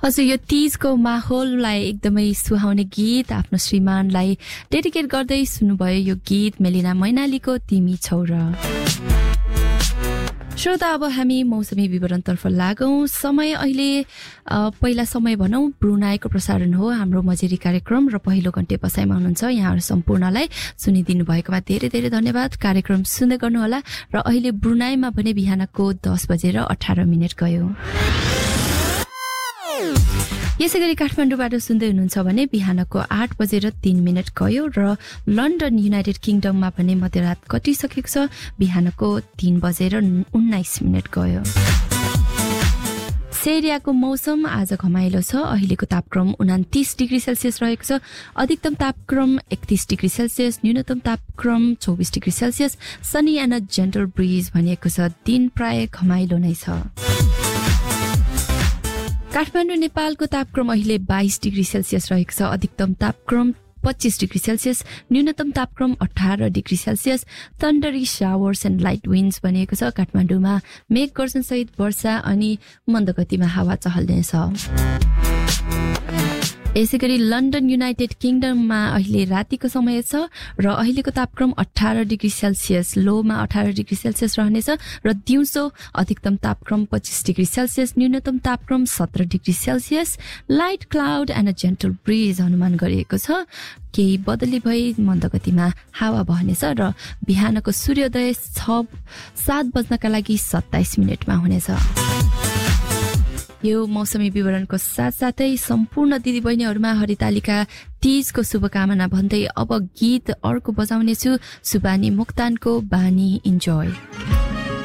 हजुर यो तीजको माहौललाई एकदमै सुहाउने गीत आफ्नो श्रीमानलाई डेडिकेट गर्दै सुन्नुभयो यो गीत मेलिना मैनालीको तिमी छौ र। श्रोता अब हामी मौसमी विवरणतर्फ लागौं। समय अहिले पहिला समय भनौं ब्रुनाईको प्रसारण हो हाम्रो मजेरी कार्यक्रम र पहिलो घण्टे बसाइमा हुनुहुन्छ। यहाँहरू सम्पूर्णलाई सुनिदिनु भएकोमा धेरै धेरै धन्यवाद। कार्यक्रम सुन्दै गर्नुहोला र अहिले ब्रुनाईमा भने बिहानको 10:18 गयो। यसैगरी काठमाडौँबाट सुन्दै हुनुहुन्छ भने बिहानको 8:03 गयो र लन्डन युनाइटेड किङडममा भने मध्यरात कटिसकेको छ, बिहानको 3:19 गयो। सेरियाको मौसम आज घमाइलो छ। अहिलेको तापक्रम 29 डिग्री सेल्सियस रहेको छ। अधिकतम तापक्रम 31 डिग्री सेल्सियस, न्यूनतम तापक्रम 24 degree Celsius. Sunny and gentle bridge भनिएको छ। दिन प्राय घमाइलो नै छ। काठमाडौँ नेपालको तापक्रम अहिले 22 डिग्री सेल्सियस रहेको छ। अधिकतम तापक्रम 25 डिग्री सेल्सियस, न्यूनतम तापक्रम 18 degree Celsius. थन्डरी showers and light विन्ड्स भनिएको छ। काठमाडौँमा मेघ गर्जन सहित वर्षा अनि मन्दगतिमा हावा चल्नेछ। यसैगरी लन्डन युनाइटेड किङडममा अहिले रातिको समय छ र अहिलेको तापक्रम 18 डिग्री सेल्सियस, लोमा 18 डिग्री सेल्सियस रहनेछ र दिउँसो अधिकतम तापक्रम 25 डिग्री सेल्सियस, न्यूनतम तापक्रम 17 degree Celsius. Light cloud and a gentle bridge अनुमान गरिएको छ। केही बदली भई मन्दगतिमा हावा बहनेछ र बिहानको सूर्योदय 7 बज्नका लागि 27 मिनेटमा हुनेछ। यो मौसमी विवरणको साथसाथै सम्पूर्ण दिदीबहिनीहरूमा हरितालिका तीजको शुभकामना भन्दै अब गीत अर्को बजाउनेछु। सुबानी मुक्तानको बानी इन्जोय।